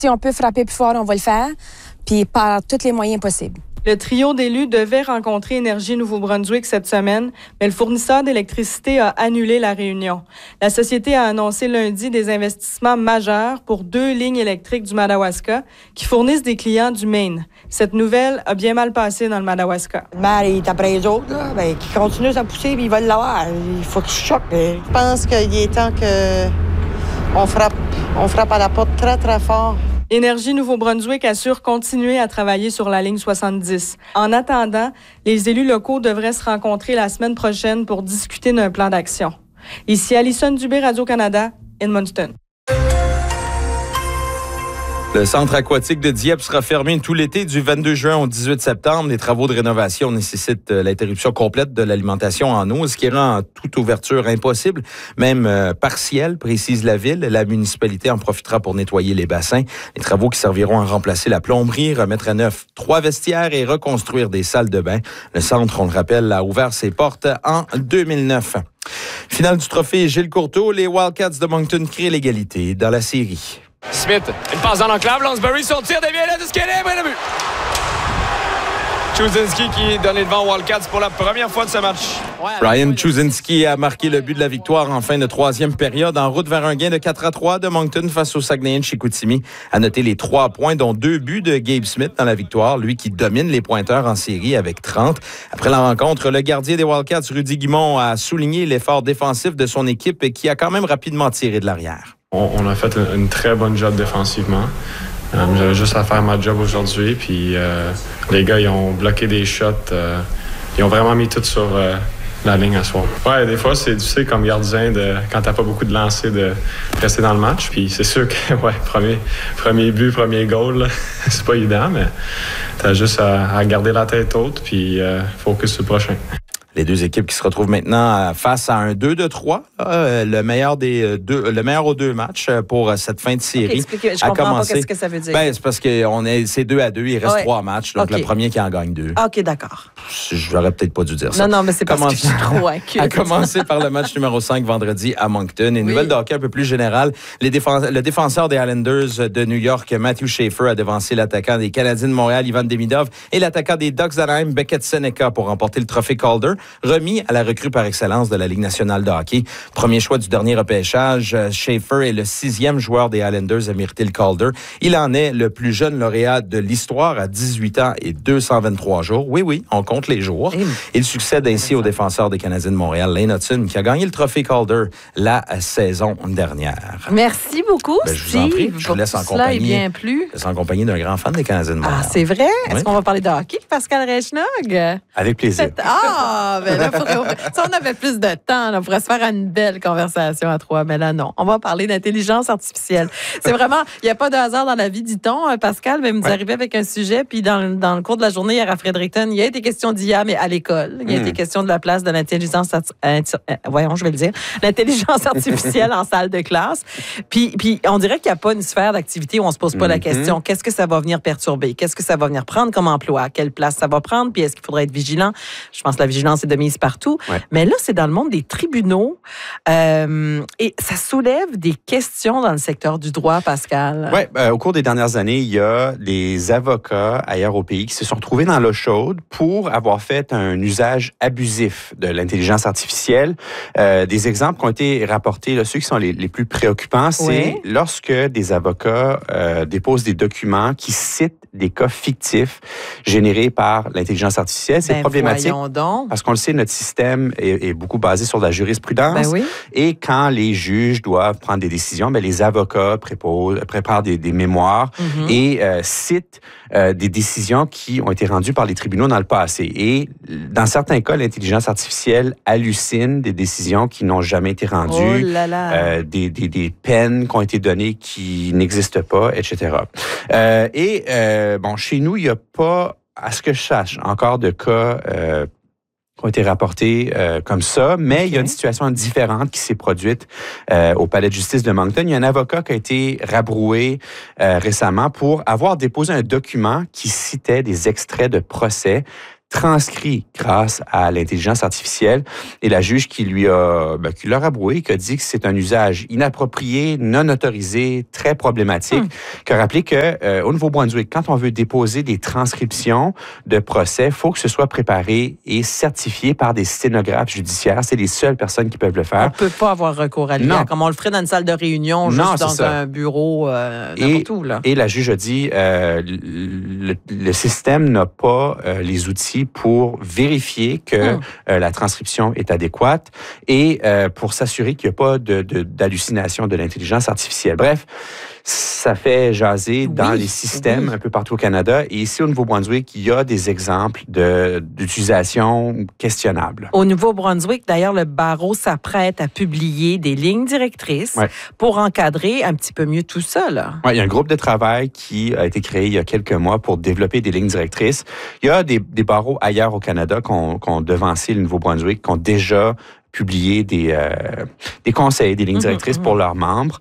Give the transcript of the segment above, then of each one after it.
Si on peut frapper plus fort, on va le faire, puis par tous les moyens possibles. Le trio d'élus devait rencontrer Énergie Nouveau-Brunswick cette semaine, mais le fournisseur d'électricité a annulé la réunion. La société a annoncé lundi des investissements majeurs pour 2 lignes électriques du Madawaska qui fournissent des clients du Maine. Cette nouvelle a bien mal passé dans le Madawaska. Le maire est après les autres, là, qui continuent à pousser, puis ils veulent l'avoir. Il faut qu'ils se choquent. Je pense qu'il est temps qu'on frappe à la porte très, très fort. Énergie Nouveau-Brunswick assure continuer à travailler sur la ligne 70. En attendant, les élus locaux devraient se rencontrer la semaine prochaine pour discuter d'un plan d'action. Ici Alison Dubé, Radio-Canada, Edmundston. Le centre aquatique de Dieppe sera fermé tout l'été du 22 juin au 18 septembre. Les travaux de rénovation nécessitent l'interruption complète de l'alimentation en eau, ce qui rend toute ouverture impossible, même partielle, précise la ville. La municipalité en profitera pour nettoyer les bassins. Les travaux qui serviront à remplacer la plomberie, remettre à neuf 3 vestiaires et reconstruire des salles de bain. Le centre, on le rappelle, a ouvert ses portes en 2009. Finale du trophée Gilles Courteau, les Wildcats de Moncton créent l'égalité dans la série. Smith, une passe dans l'enclave, Lonsbury sur le tir, dévié là, du skelet, et le but. Chuzinski qui est donné devant Wildcats pour la première fois de ce match. Ryan Chuzinski a marqué le but de la victoire en fin de 3e période en route vers un gain de 4-3 de Moncton face au Saguenay-Chicoutimi. À noter les 3 points, dont 2 buts de Gabe Smith dans la victoire, lui qui domine les pointeurs en série avec 30. Après la rencontre, le gardien des Wildcats, Rudy Guimond, a souligné l'effort défensif de son équipe et qui a quand même rapidement tiré de l'arrière. On a fait une très bonne job défensivement. J'avais juste à faire ma job aujourd'hui. Puis les gars, ils ont bloqué des shots. Ils ont vraiment mis tout sur la ligne à soir. Ouais, des fois, c'est difficile comme gardien, quand t'as pas beaucoup de lancers, de rester dans le match. Puis c'est sûr que, premier but, premier goal, là, c'est pas évident, mais t'as juste à garder la tête haute puis focus sur le prochain. Les deux équipes qui se retrouvent maintenant face à un 2-3, le meilleur aux 2 matchs pour cette fin de série. Okay, je comprends pas ce que ça veut dire. Ben, c'est parce que c'est 2-2, il reste 3 matchs, donc le premier qui en gagne 2. OK, d'accord. J'aurais peut-être pas dû dire ça. Non, mais c'est parce que je suis trop inquiète. À commencer par le match numéro 5 vendredi à Moncton. Une nouvelle de hockey un peu plus générale. Le défenseur des Islanders de New York, Matthew Schaefer, a devancé l'attaquant des Canadiens de Montréal, Ivan Demidov, et l'attaquant des Ducks d'Anaheim, Beckett Seneca, pour remporter le trophée Calder, remis à la recrue par excellence de la Ligue nationale de hockey. Premier choix du dernier repêchage, Schaefer est le 6e joueur des Islanders à mériter le Calder. Il en est le plus jeune lauréat de l'histoire à 18 ans et 223 jours. Oui, on compte les jours. Il succède ainsi au défenseur des Canadiens de Montréal, Lane Hudson, qui a gagné le trophée Calder la saison dernière. Merci beaucoup, je vous en prie. Je vous laisse en compagnie. Bien plus. Je laisse en compagnie d'un grand fan des Canadiens de Montréal. Ah, c'est vrai? Oui. Est-ce qu'on va parler de hockey, Pascal Reichnog? Avec plaisir. Ben là, si on avait plus de temps, là, on pourrait se faire une belle conversation à 3, mais là, non. On va parler d'intelligence artificielle. C'est vraiment, il n'y a pas de hasard dans la vie, dit-on. Pascal va nous arriver avec un sujet, puis dans le cours de la journée, hier à Fredericton, il y a été question d'IA, mais à l'école. Il y a été question de la place de l'intelligence l'intelligence artificielle en salle de classe. Puis on dirait qu'il n'y a pas une sphère d'activité où on ne se pose pas la question, qu'est-ce que ça va venir perturber? Qu'est-ce que ça va venir prendre comme emploi? Quelle place ça va prendre? Puis est-ce qu'il faudrait être vigilant? Je pense que la vigilance est de mise partout. Ouais. Mais là, c'est dans le monde des tribunaux et ça soulève des questions dans le secteur du droit, Pascal. Oui, au cours des dernières années, il y a des avocats ailleurs au pays qui se sont retrouvés dans l'eau chaude pour avoir fait un usage abusif de l'intelligence artificielle. Des exemples qui ont été rapportés, là, ceux qui sont les plus préoccupants, c'est lorsque des avocats déposent des documents qui citent des cas fictifs générés par l'intelligence artificielle. C'est problématique parce qu'on le sait, notre système est beaucoup basé sur la jurisprudence. Et quand les juges doivent prendre des décisions, les avocats préparent des mémoires et citent des décisions qui ont été rendues par les tribunaux dans le passé. Et dans certains cas, l'intelligence artificielle hallucine des décisions qui n'ont jamais été rendues, des peines qui ont été données qui n'existent pas, etc. Chez nous, il n'y a pas, à ce que je sache, encore de cas qui ont été rapportés comme ça, mais il y a une situation différente qui s'est produite au Palais de justice de Moncton. Il y a un avocat qui a été rabroué récemment pour avoir déposé un document qui citait des extraits de procès transcrit grâce à l'intelligence artificielle. Et la juge qui leur a avoué, qui a dit que c'est un usage inapproprié, non autorisé, très problématique, qui a rappelé que au Nouveau-Brunswick, quand on veut déposer des transcriptions de procès, il faut que ce soit préparé et certifié par des sténographes judiciaires. C'est les seules personnes qui peuvent le faire. On ne peut pas avoir recours à l'IA, comme on le ferait dans une salle de réunion, juste dans un bureau, n'importe où. Là. Et la juge a dit le système n'a pas les outils pour vérifier que la transcription est adéquate et pour s'assurer qu'il n'y a pas d'hallucination de l'intelligence artificielle. Bref, ça fait jaser dans les systèmes un peu partout au Canada. Et ici, au Nouveau-Brunswick, il y a des exemples d'utilisation questionnables. Au Nouveau-Brunswick, d'ailleurs, le barreau s'apprête à publier des lignes directrices pour encadrer un petit peu mieux tout ça. Là. Ouais, il y a un groupe de travail qui a été créé il y a quelques mois pour développer des lignes directrices. Il y a des barreaux ailleurs au Canada qui ont devancé le Nouveau-Brunswick, qui ont déjà publier des conseils, des lignes directrices pour leurs membres.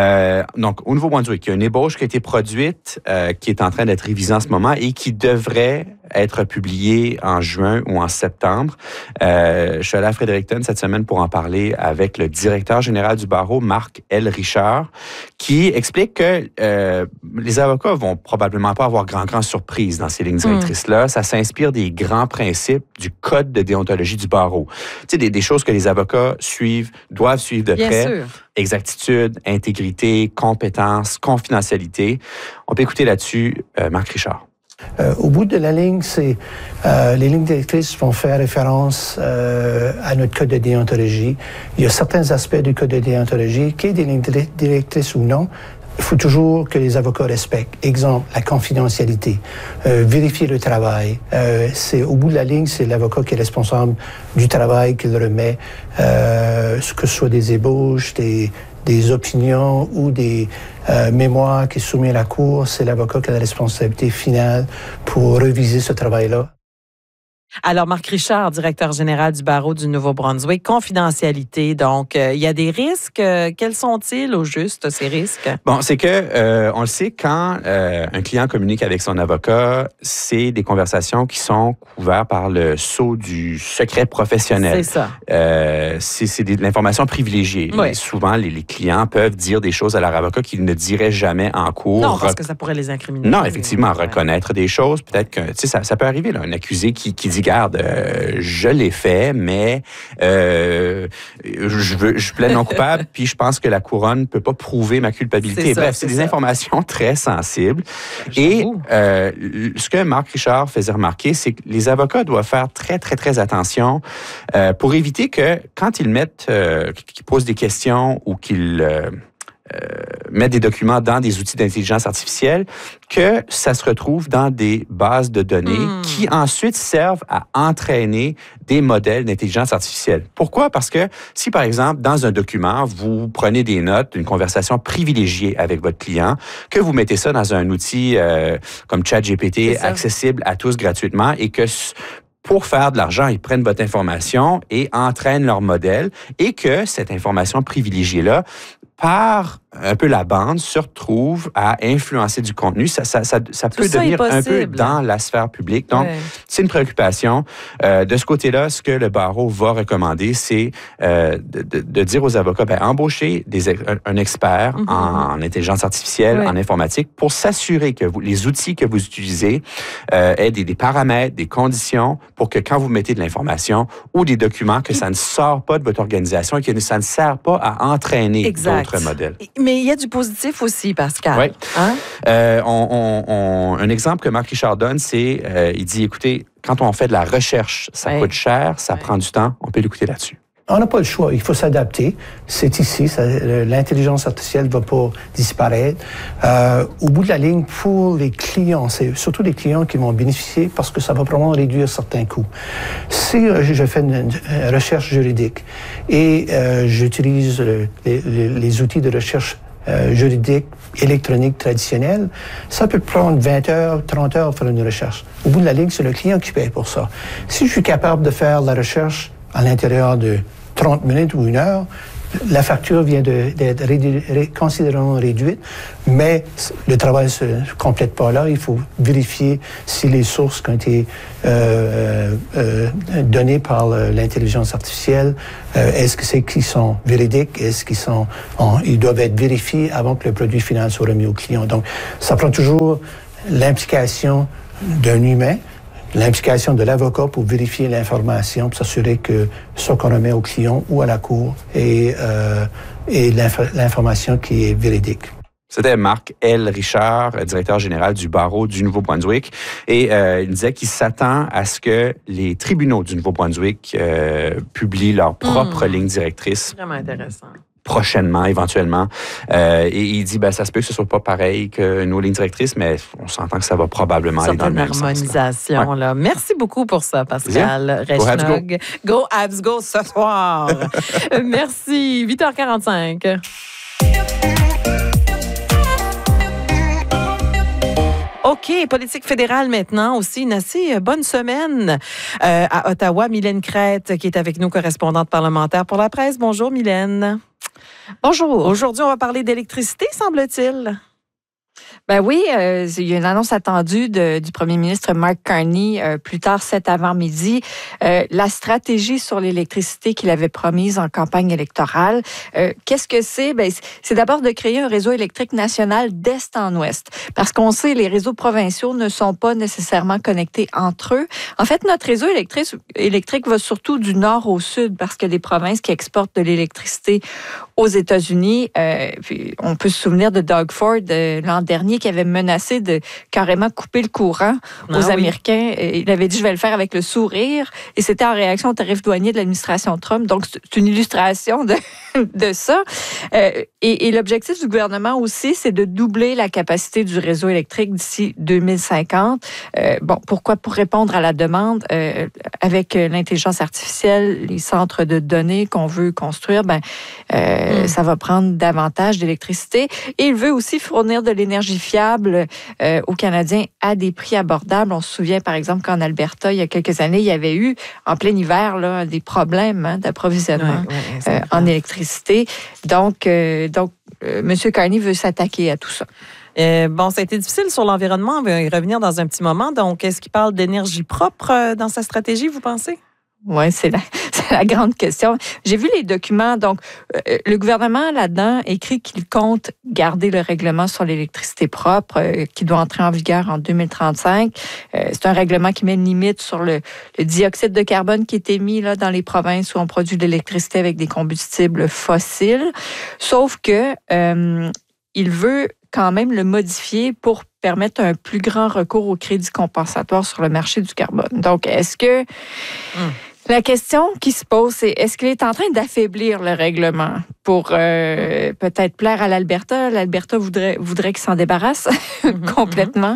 Donc, au Nouveau-Brunswick, il y a une ébauche qui a été produite, qui est en train d'être révisée en ce moment et qui devrait être publiée en juin ou en septembre. Je suis allé à Fredericton cette semaine pour en parler avec le directeur général du barreau, Marc L. Richard, qui explique que les avocats vont probablement pas avoir grand surprise dans ces lignes directrices-là. Ça s'inspire des grands principes du code de déontologie du barreau. Tu sais, des choses que les avocats doivent suivre de près. Sûr. Exactitude, intégrité, compétence, confidentialité. On peut écouter là-dessus Marc Richard. Au bout de la ligne, les lignes directrices vont faire référence à notre code de déontologie. Il y a certains aspects du code de déontologie, qu'il y ait des lignes directrices ou non, il faut toujours que les avocats respectent. Exemple, la confidentialité, vérifier le travail. Au bout de la ligne, c'est l'avocat qui est responsable du travail qu'il remet, que ce soit des ébauches, des opinions ou des mémoires qui sont soumis à la Cour. C'est l'avocat qui a la responsabilité finale pour réviser ce travail-là. Alors, Marc Richard, directeur général du barreau du Nouveau-Brunswick, confidentialité. Donc, il y a des risques. Quels sont-ils au juste, ces risques? Bon, c'est que, on le sait, quand un client communique avec son avocat, c'est des conversations qui sont couvertes par le sceau du secret professionnel. C'est ça. C'est de l'information privilégiée. Oui. Souvent, les clients peuvent dire des choses à leur avocat qu'ils ne diraient jamais en cours. Non, parce que ça pourrait les incriminer. Non, effectivement, reconnaître des choses. Peut-être que, tu sais, ça peut arriver, là, un accusé qui dit, regarde, je l'ai fait, mais je plaide non coupable, puis je pense que la couronne ne peut pas prouver ma culpabilité. Bref, c'est des informations très sensibles. Et ce que Marc Richard faisait remarquer, c'est que les avocats doivent faire très attention pour éviter que quand ils qu'ils posent des questions ou qu'ils mettre des documents dans des outils d'intelligence artificielle, que ça se retrouve dans des bases de données qui ensuite servent à entraîner des modèles d'intelligence artificielle. Pourquoi? Parce que si, par exemple, dans un document, vous prenez des notes d'une conversation privilégiée avec votre client, que vous mettez ça dans un outil comme ChatGPT, accessible à tous gratuitement, et que pour faire de l'argent, ils prennent votre information et entraînent leur modèle, et que cette information privilégiée-là, par un peu la bande, se retrouve à influencer du contenu. Ça peut devenir un peu dans la sphère publique. Donc, c'est une préoccupation. De ce côté-là, ce que le barreau va recommander, c'est de dire aux avocats, embauchez un expert en intelligence artificielle, en informatique, pour s'assurer que les outils que vous utilisez aient des paramètres, des conditions, pour que quand vous mettez de l'information ou des documents, que ça ne sort pas de votre organisation et que ça ne sert pas à entraîner d'autres modèles. Mais il y a du positif aussi, Pascal. Oui. Hein? Un exemple que Marc Richard donne, c'est, il dit, écoutez, quand on fait de la recherche, ça coûte cher, ça prend du temps, on peut l'écouter là-dessus. On n'a pas le choix, il faut s'adapter. C'est ici, l'intelligence artificielle ne va pas disparaître. Au bout de la ligne, pour les clients, c'est surtout les clients qui vont bénéficier parce que ça va probablement réduire certains coûts. Si je fais une recherche juridique et j'utilise les outils de recherche juridique, électronique, traditionnelle, ça peut prendre 20 heures, 30 heures pour faire une recherche. Au bout de la ligne, c'est le client qui paye pour ça. Si je suis capable de faire la recherche à l'intérieur de 30 minutes ou 1 heure, la facture vient d'être considérablement réduite, mais le travail ne se complète pas là. Il faut vérifier si les sources qui ont été données par l'intelligence artificielle, est-ce que c'est qu'ils sont véridiques, est-ce qu'ils ils doivent être vérifiés avant que le produit final soit remis au client. Donc, ça prend toujours l'implication d'un humain, l'implication de l'avocat pour vérifier l'information, pour s'assurer que ce qu'on remet au client ou à la cour est l'information qui est véridique. C'était Marc L. Richard, directeur général du barreau du Nouveau-Brunswick. Et il disait qu'il s'attend à ce que les tribunaux du Nouveau-Brunswick publient leur propre ligne directrice. Vraiment intéressant. Prochainement, éventuellement. Et il dit, ça se peut que ce soit pas pareil que nos lignes directrices, mais on s'entend que ça va probablement aller dans le même sens. Harmonisation, là. Merci beaucoup pour ça, Pascal Rechnog. Go Habs, go ce soir. Merci. 8h45. OK, politique fédérale maintenant aussi. Une assez bonne semaine à Ottawa. Mylène Crête, qui est avec nous, correspondante parlementaire pour la presse. Bonjour, Mylène. Bonjour. Aujourd'hui, on va parler d'électricité, semble-t-il. Ben oui, il y a une annonce attendue du premier ministre Mark Carney plus tard cet avant-midi. La stratégie sur l'électricité qu'il avait promise en campagne électorale. Qu'est-ce que c'est? Ben, c'est d'abord de créer un réseau électrique national d'est en ouest. Parce qu'on sait, les réseaux provinciaux ne sont pas nécessairement connectés entre eux. En fait, notre réseau électrique va surtout du nord au sud parce que les provinces qui exportent de l'électricité aux États-Unis, puis on peut se souvenir de Doug Ford l'an dernier qui avait menacé de carrément couper le courant aux Américains. Il avait dit, je vais le faire avec le sourire. Et c'était en réaction au tarif douanier de l'administration Trump. Donc, c'est une illustration de ça. Et l'objectif du gouvernement aussi, c'est de doubler la capacité du réseau électrique d'ici 2050. Pourquoi? Pour répondre à la demande, avec l'intelligence artificielle, les centres de données qu'on veut construire, ça va prendre davantage d'électricité. Et il veut aussi fournir de l'énergie fiable aux Canadiens à des prix abordables. On se souvient, par exemple, qu'en Alberta, il y a quelques années, il y avait eu, en plein hiver, là, des problèmes d'approvisionnement en électricité. Donc, M. Carney veut s'attaquer à tout ça. Ça a été difficile sur l'environnement. On va y revenir dans un petit moment. Donc, est-ce qu'il parle d'énergie propre dans sa stratégie, vous pensez? Oui, c'est la grande question. J'ai vu les documents. Donc, le gouvernement, là-dedans, écrit qu'il compte garder le règlement sur l'électricité propre qui doit entrer en vigueur en 2035. C'est un règlement qui met une limite sur le dioxyde de carbone qui est émis là, dans les provinces où on produit de l'électricité avec des combustibles fossiles. Sauf que il veut quand même le modifier pour permettre un plus grand recours au crédit compensatoire sur le marché du carbone. Donc, est-ce que... La question qui se pose, c'est est-ce qu'il est en train d'affaiblir le règlement pour peut-être plaire à l'Alberta? L'Alberta voudrait qu'il s'en débarrasse complètement.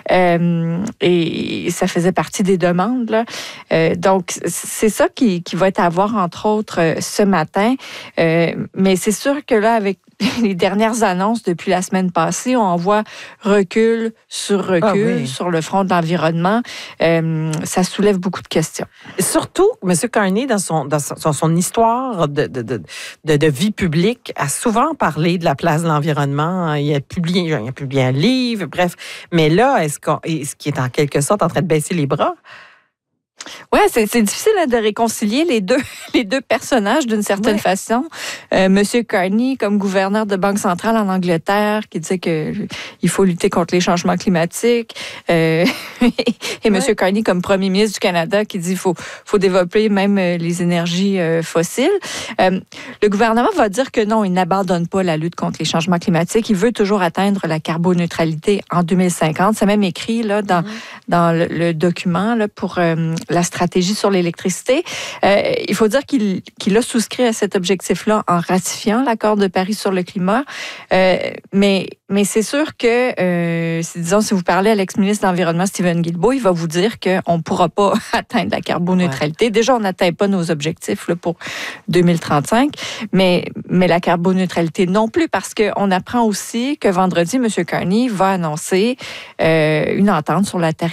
Et ça faisait partie des demandes. Là. Donc, c'est ça qui va être à voir, entre autres, ce matin. Mais c'est sûr que là, avec les dernières annonces depuis la semaine passée, on voit recul sur recul sur le front de l'environnement. Ça soulève beaucoup de questions. Et surtout, M. Carney, dans son histoire de vie publique, a souvent parlé de la place de l'environnement. Il a publié un livre, bref. Mais là, est-ce qu'il est en quelque sorte en train de baisser les bras? Oui, c'est difficile de réconcilier les deux personnages d'une certaine façon. Monsieur Carney, comme gouverneur de Banque centrale en Angleterre, qui disait qu'il faut lutter contre les changements climatiques. Et Monsieur Carney, comme premier ministre du Canada, qui dit qu'il faut développer même les énergies fossiles. Le gouvernement va dire que non, il n'abandonne pas la lutte contre les changements climatiques. Il veut toujours atteindre la carboneutralité en 2050. C'est même écrit là, dans le document là, pour la stratégie sur l'électricité. Il faut dire qu'il a souscrit à cet objectif-là en ratifiant l'accord de Paris sur le climat. Mais c'est sûr que, disons, si vous parlez à l'ex-ministre de l'Environnement, Stephen Guilbeault, il va vous dire qu'on ne pourra pas atteindre la carboneutralité. Ouais. Déjà, on n'atteint pas nos objectifs là, pour 2035, mais la carboneutralité non plus, parce qu'on apprend aussi que vendredi, M. Carney va annoncer une entente sur la tarification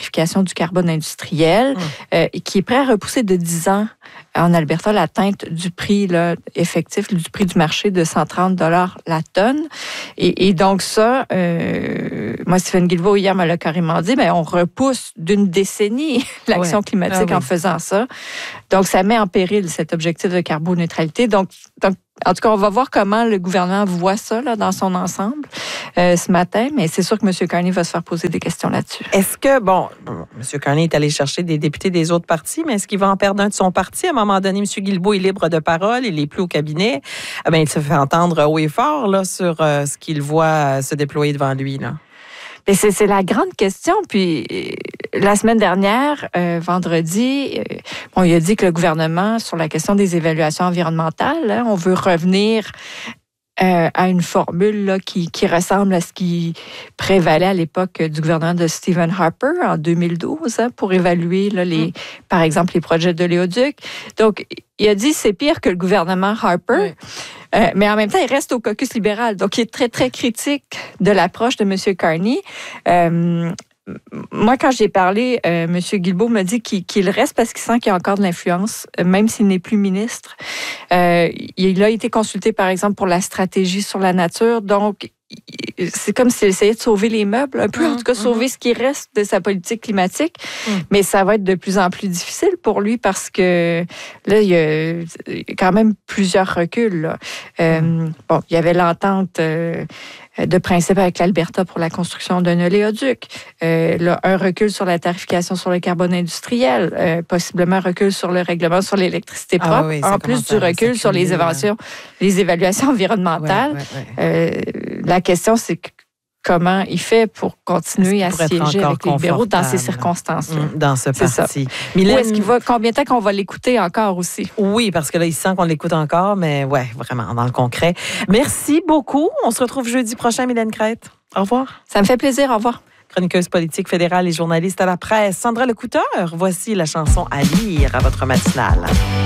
tarification du carbone industriel, qui est prêt à repousser de 10 ans en Alberta l'atteinte du prix là, effectif, du prix du marché de 130 $ la tonne. Et donc ça, moi, Stephen Guilbeault, hier, me l'a carrément dit, on repousse d'une décennie l'action climatique en faisant ça. Donc, ça met en péril cet objectif de carboneutralité. Donc, en tout cas, on va voir comment le gouvernement voit ça là, dans son ensemble ce matin, mais c'est sûr que M. Carney va se faire poser des questions là-dessus. Est-ce que, M. Carney est allé chercher des députés des autres partis, mais est-ce qu'il va en perdre un de son parti? À un moment donné, M. Guilbeault est libre de parole, il n'est plus au cabinet. Il se fait entendre haut et fort là, sur ce qu'il voit se déployer devant lui, là. Et c'est la grande question. Puis, la semaine dernière, vendredi, il a dit que le gouvernement, sur la question des évaluations environnementales, on veut revenir à une formule là, qui ressemble à ce qui prévalait à l'époque du gouvernement de Stephen Harper en 2012 pour évaluer là, par exemple les projets de l'éoduc. Donc, il a dit c'est pire que le gouvernement Harper. Mais en même temps, il reste au caucus libéral. Donc, il est très, très critique de l'approche de M. Carney. Moi, quand j'ai parlé, M. Guilbeault m'a dit qu'il reste parce qu'il sent qu'il y a encore de l'influence, même s'il n'est plus ministre. Il a été consulté, par exemple, pour la stratégie sur la nature. Donc, c'est comme s'il essayait de sauver les meubles, un peu, en tout cas, sauver ce qui reste de sa politique climatique. Mais ça va être de plus en plus difficile pour lui parce que là, il y a quand même plusieurs reculs. Là. Il y avait l'entente de principe avec l'Alberta pour la construction d'un oléoduc. Là, un recul sur la tarification sur le carbone industriel, possiblement un recul sur le règlement sur l'électricité propre, en plus du recul sur les évaluations environnementales. La question, c'est comment il fait pour continuer à siéger avec les libéraux dans ces circonstances-là. Dans ce parti. Mylène, est-ce qu'il va, combien de temps qu'on va l'écouter encore aussi? Oui, parce que là, il sent qu'on l'écoute encore, mais vraiment, dans le concret. Merci beaucoup. On se retrouve jeudi prochain, Mylène Crête. Au revoir. Ça me fait plaisir. Au revoir. Chroniqueuse politique fédérale et journaliste à la presse, Sandra Lecouteur. Voici la chanson à lire à votre matinale.